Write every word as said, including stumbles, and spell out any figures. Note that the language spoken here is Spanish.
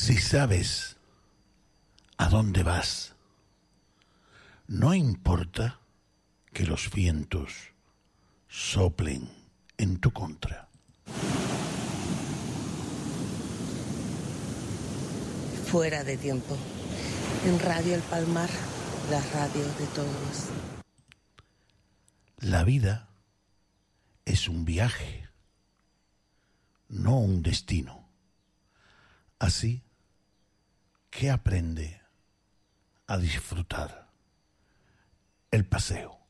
Si sabes a dónde vas, no importa que los vientos soplen en tu contra. Fuera de tiempo. En Radio El Palmar, la radio de todos. La vida es un viaje, no un destino. Así que aprende a disfrutar el paseo.